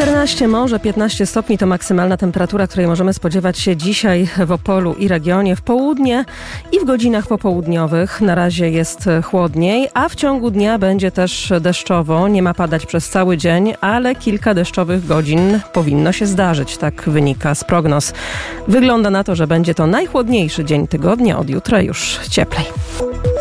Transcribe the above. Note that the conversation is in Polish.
14, może 15 stopni to maksymalna temperatura, której możemy spodziewać się dzisiaj w Opolu i regionie. W południe i w godzinach popołudniowych na razie jest chłodniej, a w ciągu dnia będzie też deszczowo. Nie ma padać przez cały dzień, ale kilka deszczowych godzin powinno się zdarzyć, tak wynika z prognoz. Wygląda na to, że będzie to najchłodniejszy dzień tygodnia, od jutra już cieplej.